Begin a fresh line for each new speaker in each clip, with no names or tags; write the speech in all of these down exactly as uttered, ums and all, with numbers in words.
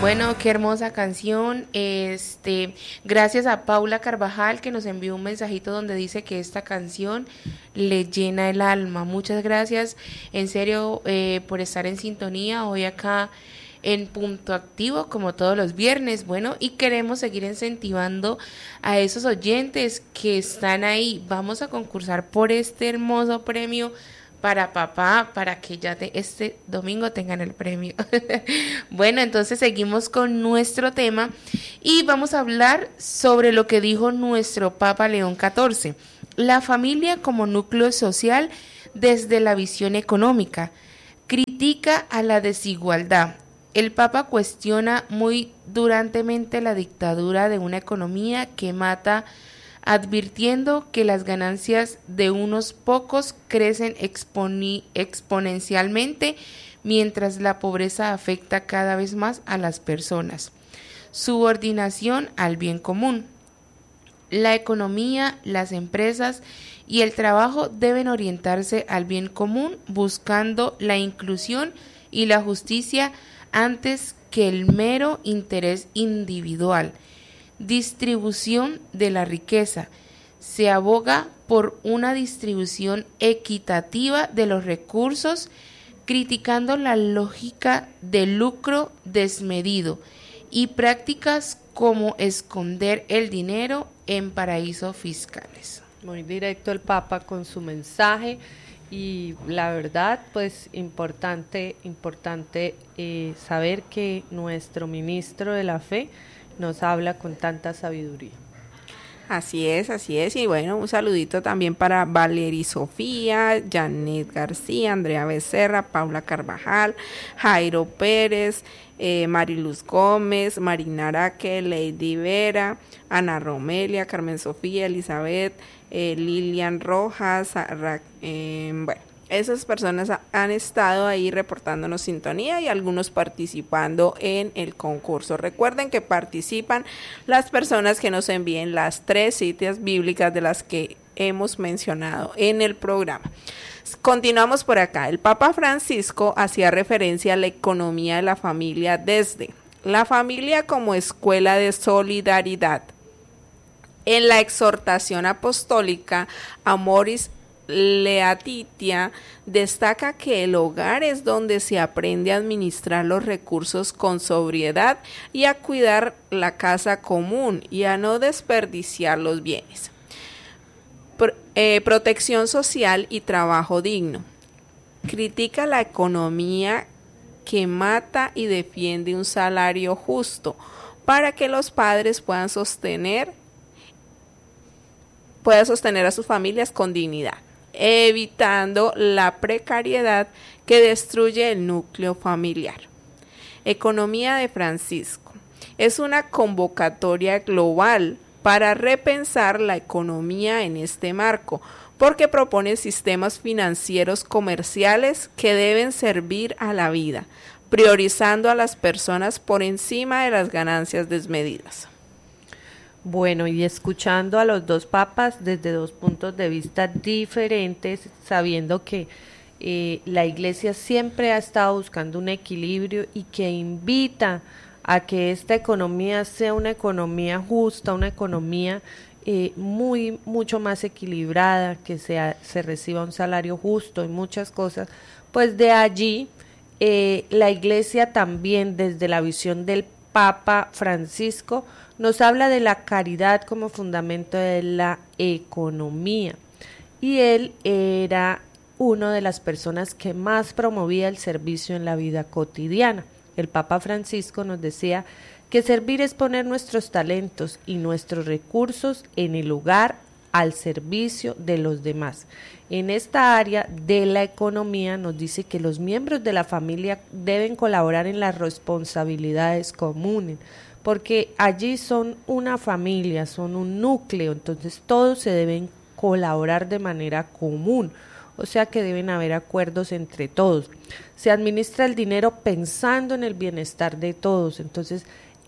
Bueno, qué hermosa canción. Este, gracias a Paula Carvajal que nos envió un mensajito donde dice que esta canción le llena el alma. Muchas gracias, en serio, eh, por estar en sintonía hoy acá en Punto Activo, como todos los viernes. Bueno, y queremos seguir incentivando a esos oyentes que están ahí. Vamos a concursar por este hermoso premio para papá, para que ya de este domingo tengan el premio. Bueno, entonces seguimos con nuestro tema y vamos a hablar sobre lo que dijo nuestro Papa León catorce, la familia como núcleo social desde la visión económica, critica a la desigualdad. El Papa cuestiona muy durantemente la dictadura de una economía que mata, advirtiendo que las ganancias de unos pocos crecen exponi- exponencialmente mientras la pobreza afecta cada vez más a las personas. Subordinación al bien común. La economía, las empresas y el trabajo deben orientarse al bien común, buscando la inclusión y la justicia antes que el mero interés individual. Distribución de la riqueza. Se aboga por una distribución equitativa de los recursos, criticando la lógica del lucro desmedido y prácticas como esconder el dinero en paraísos fiscales.
Muy directo el Papa con su mensaje y la verdad, pues importante, importante eh, saber que nuestro ministro de la fe nos habla con tanta sabiduría.
Así es, así es, y bueno, un saludito también para Valery Sofía, Janet García, Andrea Becerra, Paula Carvajal, Jairo Pérez, eh, Mariluz Gómez, Marina Araque, Lady Vera, Ana Romelia, Carmen Sofía, Elizabeth, eh, Lilian Rojas, Ra- eh, bueno. Esas personas han estado ahí reportándonos sintonía y algunos participando en el concurso. Recuerden que participan las personas que nos envíen las tres citas bíblicas de las que hemos mencionado en el programa. Continuamos por acá. El Papa Francisco hacía referencia a la economía de la familia desde la familia como escuela de solidaridad. En la exhortación apostólica Amoris Laetitia destaca que el hogar es donde se aprende a administrar los recursos con sobriedad y a cuidar la casa común y a no desperdiciar los bienes. Pro, eh, protección social y trabajo digno. Critica la economía que mata y defiende un salario justo para que los padres puedan sostener, puedan sostener a sus familias con dignidad, evitando la precariedad que destruye el núcleo familiar. Economía de Francisco es una convocatoria global para repensar la economía en este marco, porque propone sistemas financieros comerciales que deben servir a la vida, priorizando a las personas por encima de las ganancias desmedidas.
Bueno, y escuchando a los dos papas desde dos puntos de vista diferentes, sabiendo que eh, la Iglesia siempre ha estado buscando un equilibrio y que invita a que esta economía sea una economía justa, una economía eh, muy mucho más equilibrada, que sea, se reciba un salario justo y muchas cosas, pues de allí eh, la Iglesia también desde la visión del Papa Francisco nos habla de la caridad como fundamento de la economía, y él era una de las personas que más promovía el servicio en la vida cotidiana. El Papa Francisco nos decía que servir es poner nuestros talentos y nuestros recursos en el lugar al servicio de los demás. En esta área de la economía nos dice que los miembros de la familia deben colaborar en las responsabilidades comunes, porque allí son una familia, son un núcleo, entonces todos se deben colaborar de manera común, o sea que deben haber acuerdos entre todos. Se administra el dinero pensando en el bienestar de todos, entonces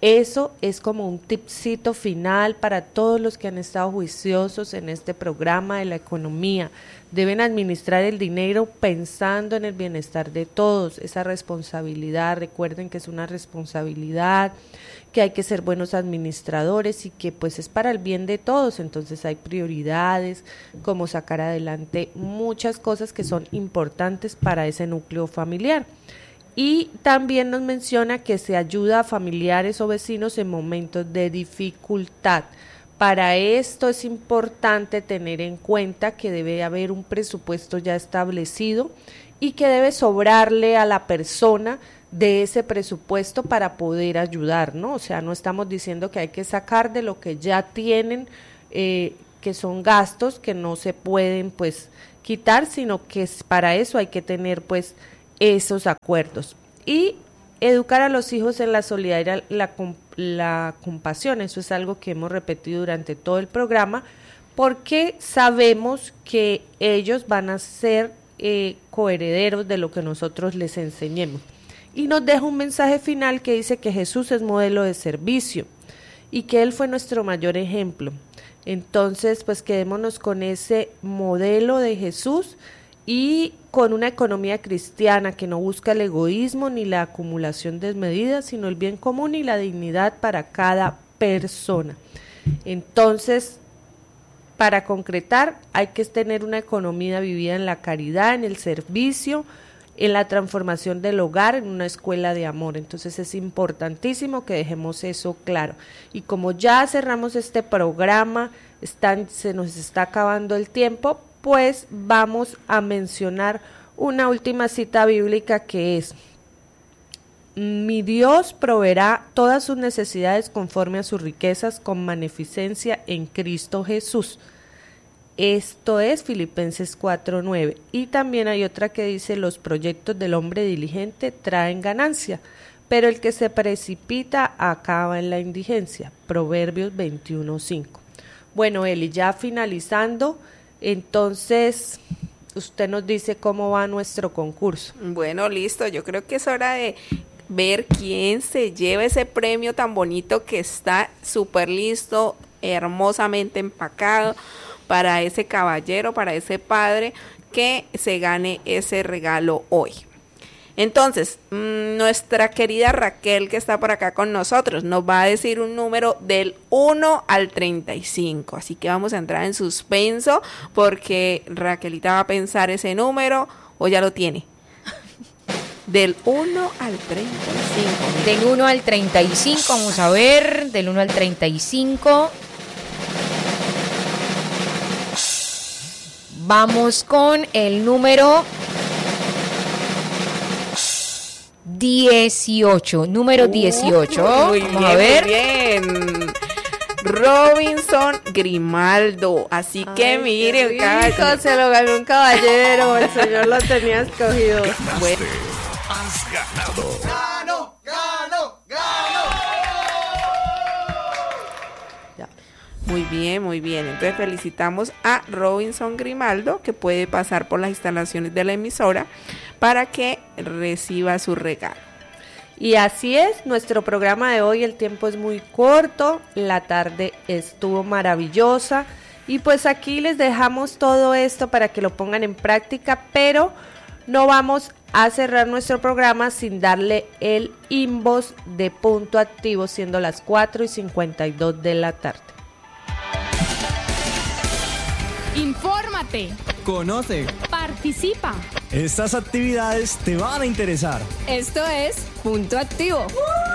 eso es como un tipcito final para todos los que han estado juiciosos en este programa de la economía. Deben administrar el dinero pensando en el bienestar de todos, esa responsabilidad. Recuerden que es una responsabilidad, que hay que ser buenos administradores y que pues es para el bien de todos. Entonces hay prioridades, como sacar adelante muchas cosas que son importantes para ese núcleo familiar. Y también nos menciona que se ayuda a familiares o vecinos en momentos de dificultad. Para esto es importante tener en cuenta que debe haber un presupuesto ya establecido y que debe sobrarle a la persona de ese presupuesto para poder ayudar, ¿no? O sea, no estamos diciendo que hay que sacar de lo que ya tienen, eh, que son gastos que no se pueden pues quitar, sino que es, para eso hay que tener pues esos acuerdos. Y educar a los hijos en la solidaridad, la, la compasión, eso es algo que hemos repetido durante todo el programa, porque sabemos que ellos van a ser eh, coherederos de lo que nosotros les enseñemos. Y nos deja un mensaje final que dice que Jesús es modelo de servicio y que Él fue nuestro mayor ejemplo. Entonces, pues quedémonos con ese modelo de Jesús y con una economía cristiana que no busca el egoísmo ni la acumulación desmedida, sino el bien común y la dignidad para cada persona. Entonces, para concretar, hay que tener una economía vivida en la caridad, en el servicio, en la transformación del hogar, en una escuela de amor. Entonces es importantísimo que dejemos eso claro. Y como ya cerramos este programa, están, se nos está acabando el tiempo, pues vamos a mencionar una última cita bíblica que es: mi Dios proveerá todas sus necesidades conforme a sus riquezas con magnificencia en Cristo Jesús. Esto es Filipenses cuatro nueve. Y también hay otra que dice: los proyectos del hombre diligente traen ganancia, pero el que se precipita acaba en la indigencia. Proverbios veintiuno cinco. Bueno, Eli, ya finalizando, entonces usted nos dice cómo va nuestro concurso.
Bueno, listo, yo creo que es hora de ver quién se lleva ese premio tan bonito que está súper listo, hermosamente empacado para ese caballero, para ese padre que se gane ese regalo hoy. Entonces, mmm, nuestra querida Raquel, que está por acá con nosotros, nos va a decir un número del uno al treinta y cinco. Así que vamos a entrar en suspenso porque Raquelita va a pensar ese número, o ya lo tiene. Del uno al treinta y cinco.
Del uno al treinta y cinco, vamos a ver, del uno al treinta y cinco. Vamos con el número dieciocho, número dieciocho.
Uh, muy
Vamos
bien,
a ver.
Muy bien. Robinson Grimaldo. Así
Ay,
que miren,
rico,
caballero.
se lo ganó un caballero, el señor lo tenía escogido.
Bueno.
Has ganado.
¡Gano! ¡Gano! ¡Gano!
Ya.
Muy bien, muy bien. Entonces felicitamos a Robinson Grimaldo, que puede pasar por las instalaciones de la emisora para que reciba su regalo.
Y así es, nuestro programa de hoy, el tiempo es muy corto, la tarde estuvo maravillosa y pues aquí les dejamos todo esto para que lo pongan en práctica, pero no vamos a cerrar nuestro programa sin darle el inbox de punto activo, siendo las cuatro y cincuenta y dos de la tarde.
Infórmate,
Conoce.
participa.
Estas actividades te van a interesar.
Esto es Punto Activo.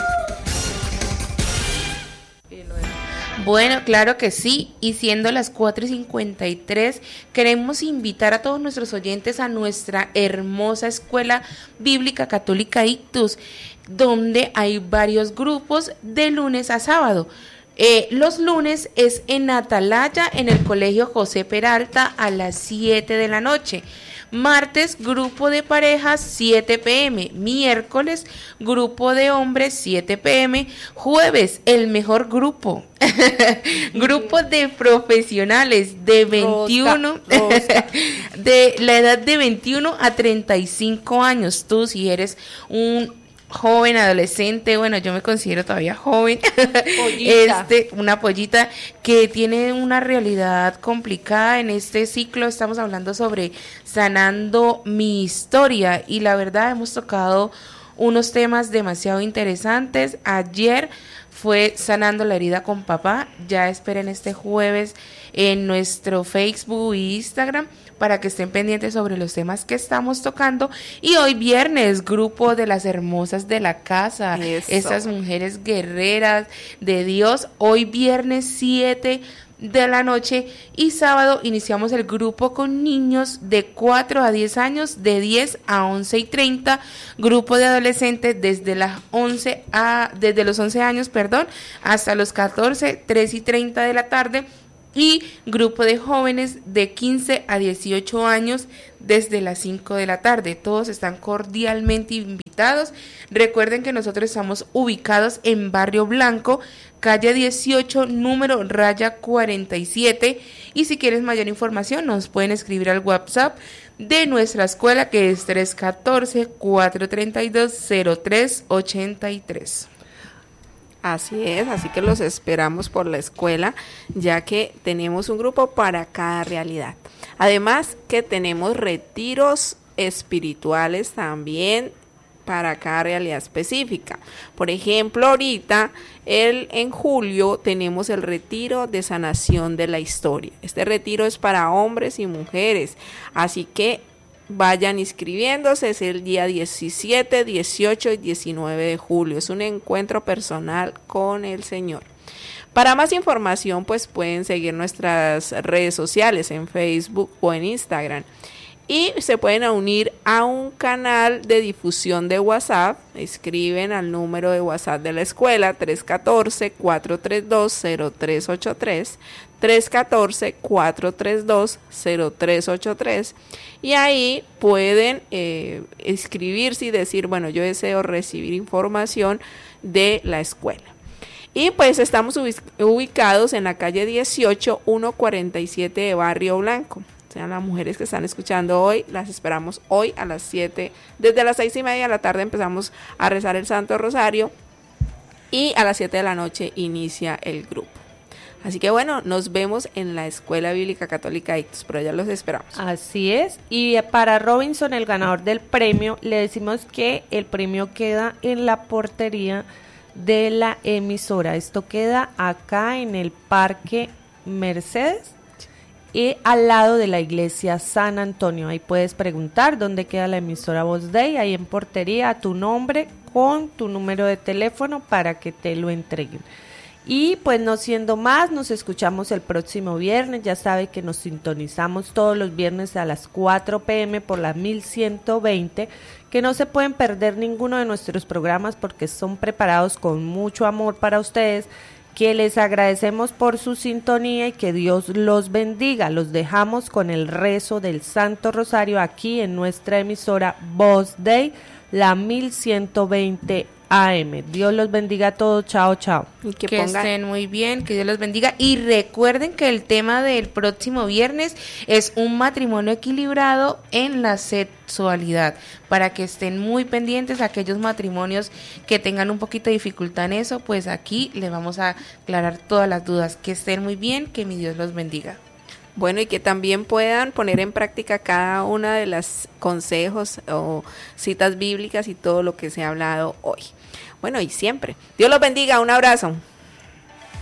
Bueno, claro que sí, y siendo las cuatro y cincuenta y tres, queremos invitar a todos nuestros oyentes a nuestra hermosa Escuela Bíblica Católica Ictus, donde hay varios grupos de lunes a sábado. Eh, los lunes es en Atalaya, en el Colegio José Peralta, a las siete de la noche. Martes, grupo de parejas, siete pm. Miércoles, grupo de hombres, siete pm. Jueves, el mejor grupo. Grupo de profesionales de veintiuno,
Rosca, rosca.
de la edad de veintiuno a treinta y cinco años. Tú, si eres un joven, adolescente, bueno, yo me considero todavía joven,
Pollita.
este, una pollita que tiene una realidad complicada. En este ciclo estamos hablando sobre sanando mi historia y la verdad hemos tocado unos temas demasiado interesantes. Ayer fue sanando la herida con papá, ya esperen este jueves en nuestro Facebook e Instagram para que estén pendientes sobre los temas que estamos tocando. Y hoy viernes, grupo de las hermosas de la casa,
Eso.
esas mujeres guerreras de Dios, hoy viernes siete de la noche, y sábado iniciamos el grupo con niños de cuatro a diez años, de diez a once y treinta, grupo de adolescentes desde las once a, desde los once años, perdón, hasta los catorce, tres y treinta de la tarde, y grupo de jóvenes de quince a dieciocho años desde las cinco de la tarde. Todos están cordialmente invitados. Recuerden que nosotros estamos ubicados en Barrio Blanco, calle dieciocho, número raya cuarenta y siete, y si quieres mayor información nos pueden escribir al WhatsApp de nuestra escuela, que es tres uno cuatro, cuatro tres dos, cero tres ocho tres.
Así es, así que los esperamos por la escuela, ya que tenemos un grupo para cada realidad. Además que tenemos retiros espirituales también para cada realidad específica. Por ejemplo, ahorita el, en julio tenemos el retiro de sanación de la historia. Este retiro es para hombres y mujeres, así que vayan inscribiéndose. Es el día diecisiete, dieciocho y diecinueve de julio. Es un encuentro personal con el Señor. Para más información, pues pueden seguir nuestras redes sociales en Facebook o en Instagram. Y se pueden unir a un canal de difusión de WhatsApp. Escriben al número de WhatsApp de la escuela tres uno cuatro, cuatro tres dos, cero tres ocho tres, tres uno cuatro, cuatro tres dos, cero tres ocho tres, y ahí pueden eh, escribirse y decir, bueno, yo deseo recibir información de la escuela. Y pues estamos ubicados en la calle dieciocho, ciento cuarenta y siete de Barrio Blanco. O sea, las mujeres que están escuchando hoy, las esperamos hoy a las siete. Desde las seis y media de la tarde empezamos a rezar el Santo Rosario y a las siete de la noche inicia el grupo. Así que bueno, nos vemos en la Escuela Bíblica Católica Ictus, pero ya los esperamos.
Así es. Y para Robinson, el ganador del premio, le decimos que el premio queda en la portería de la emisora. Esto queda acá en el Parque Mercedes y al lado de la iglesia San Antonio. Ahí puedes preguntar dónde queda la emisora Voz Day, ahí en portería, a tu nombre con tu número de teléfono para que te lo entreguen. Y pues no siendo más, nos escuchamos el próximo viernes. Ya sabe que nos sintonizamos todos los viernes a las cuatro pm por la mil ciento veinte, que no se pueden perder ninguno de nuestros programas porque son preparados con mucho amor para ustedes, que les agradecemos por su sintonía y que Dios los bendiga. Los dejamos con el rezo del Santo Rosario aquí en nuestra emisora Voz Day, la mil ciento veinte A M. Dios los bendiga a todos. Chao, chao.
Y que,
Que
pongan...
estén muy bien, que Dios los bendiga. Y recuerden que el tema del próximo viernes es un matrimonio equilibrado en la sexualidad, para que estén muy pendientes a aquellos matrimonios que tengan un poquito de dificultad en eso, pues aquí les vamos a aclarar todas las dudas. Que estén muy bien, que mi Dios los bendiga.
Bueno, y que también puedan poner en práctica cada una de los consejos o citas bíblicas y todo lo que se ha hablado hoy. Bueno, y siempre. Dios los bendiga. Un abrazo.